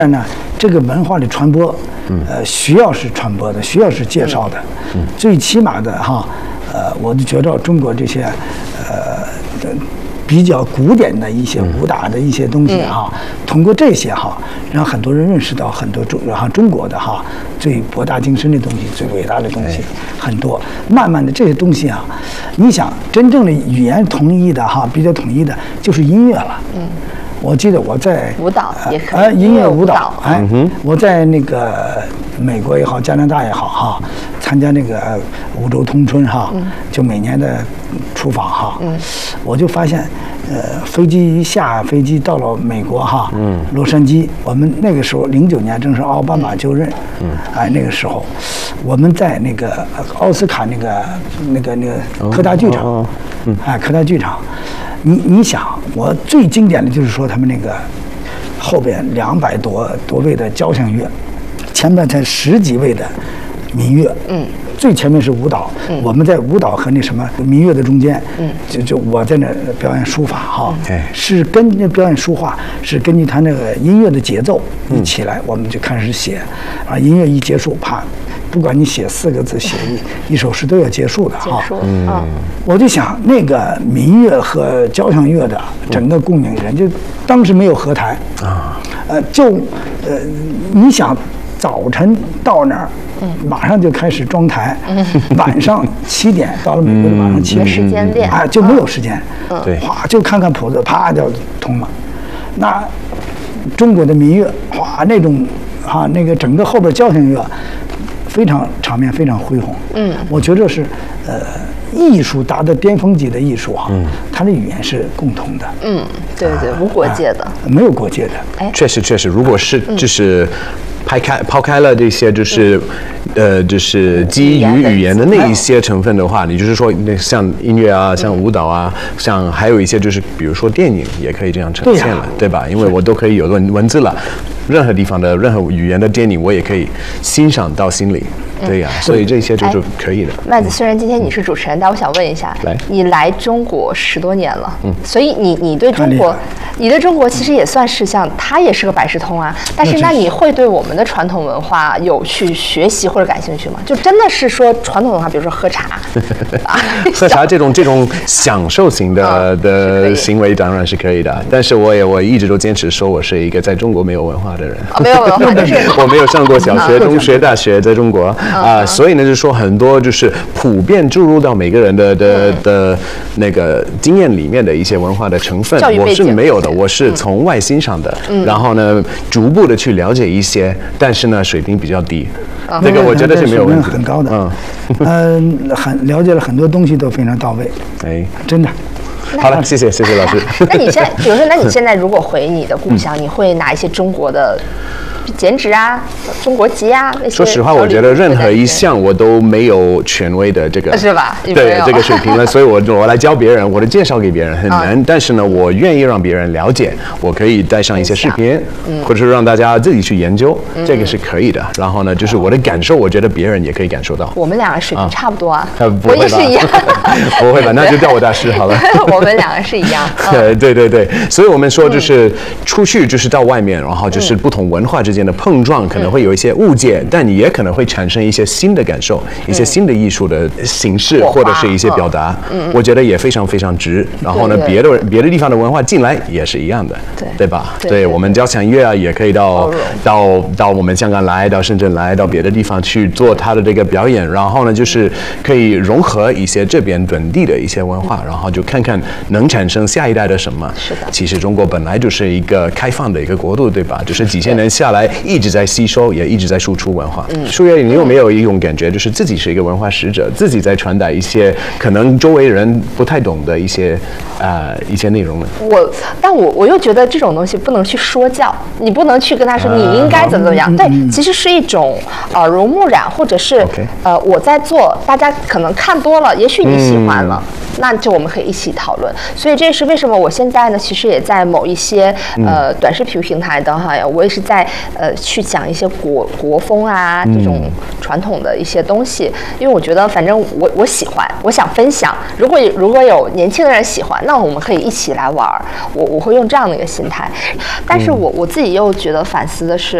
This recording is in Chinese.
呢，这个文化的传播，需要是传播的，需要是介绍的，最起码的哈，我就觉得中国这些比较古典的一些武打的一些东西哈，通过这些哈，让很多人认识到很多中国的哈最博大精深的东西，最伟大的东西很多。慢慢的这些东西啊，你想真正的语言统一的哈，比较统一的就是音乐了。我记得我在舞蹈也可以， 音乐舞蹈，我在那个美国也好，加拿大也好哈，参加那个五洲通春哈，就每年的出访哈，我就发现，飞机一下飞机到了美国哈，洛杉矶，我们那个时候09年正是奥巴马就任，那个时候，我们在那个奥斯卡那个科大剧场，科大剧场。你想，我最经典的就是说他们那个后边200多位的交响乐，前面才10几位的民乐，最前面是舞蹈，我们在舞蹈和那什么民乐的中间，就我在那表演书法哈，是跟那表演书画是根据他那个音乐的节奏一起来，我们就开始写，音乐一结束，啪。不管你写4个字，写一首诗都要结束的哈。我就想那个民乐和交响乐的整个供应人，就当时没有合台你想早晨到那儿，马上就开始装台，晚上7点到了美国的晚上7点， 时间练就没有时间， 对， 哗就看看谱子，啪就通了。那中国的民乐，哗那种那个整个后边交响乐。非常场面非常恢宏，我觉得是艺术达到巅峰级的艺术哈，它的语言是共同的， 对，无国界的， 没有国界的， 确实，如果是就是抛开了这些就是基于语言的那一些成分的话，你就是说像音乐啊，像舞蹈啊，像还有一些就是比如说电影也可以这样呈现了，对吧？因为我都可以有文字了。任何地方的任何语言的电影，我也可以欣赏到心里，对呀，所以这些就是可以的。 麦子，虽然今天你是主持人，但我想问一下，你来中国10多年了，所以你对中国其实也算是像它也是个百事通啊。但是那你会对我们的传统文化有去学习或者感兴趣吗？就真的是说传统文化，比如说喝茶， 喝茶这种享受型的行为当然是可以的，但是我一直都坚持说我是一个在中国没有文化的人， 没有文化，就是我没有上过小学、中学、大学，在中国所以呢，就是说很多就是普遍注入到每个人的那个经验里面的一些文化的成分，我是没有的，我是从外欣赏的，然后呢，逐步的去了解一些，但是呢，水平比较低，这个我觉得是没有问题的， 很高的，很了解了很多东西都非常到位，真的。 好了，谢谢老师。 那你现在，比如说，那你现在如果回你的故乡，你会拿一些中国的剪纸啊、中国籍啊那些？ 说实话，我觉得任何一项我都没有权威的这个， 是吧？ 对这个水平了，所以我来教别人，我的介绍给别人很难，但是呢，我愿意让别人了解，我可以带上一些视频，或者是让大家自己去研究，这个是可以的。然后呢，就是我的感受，我觉得别人也可以感受到。 我们两个水平差不多啊， 我也是一样。 不会吧？那就叫我大师好了。 我们两个是一样。 对，所以我们说就是出去就是到外面，然后就是不同文化之间的碰撞，可能会有一些误解，但你也可能会产生一些新的感受，一些新的艺术的形式或者是一些表达，我觉得也非常非常值。然后呢，别的地方的文化进来也是一样的，对吧？对，我们交响乐啊，也可以到我们香港来，到深圳来，到别的地方去做它的这个表演，然后呢，就是可以融合一些这边本地的一些文化，然后就看看能产生下一代的什么。 是的。 其实中国本来就是一个开放的一个国度，对吧？就是几千年下来一直在吸收，也一直在输出文化。舒月，你有没有一种感觉，就是自己是一个文化使者，自己在传达一些可能周围人不太懂的一些内容呢？ 但我又觉得这种东西不能去说教，你不能去跟他说你应该怎么样。对，其实是一种耳濡目染，或者是我在做，大家可能看多了，也许你喜欢了。 那就我们可以一起讨论。所以这是为什么我现在呢，其实也在某一些短视频平台的哈，我也是在去讲一些国风啊这种传统的一些东西，因为我觉得反正我喜欢，我想分享。如果有年轻的人喜欢，那我们可以一起来玩。我会用这样的一个心态。但是我自己又觉得反思的是，